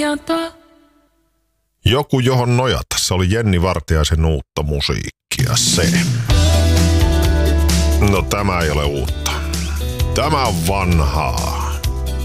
Joku johon nojata. Se oli Jenni Vartiaisen uutta musiikkia se. No tämä ei ole uutta. Tämä on vanhaa.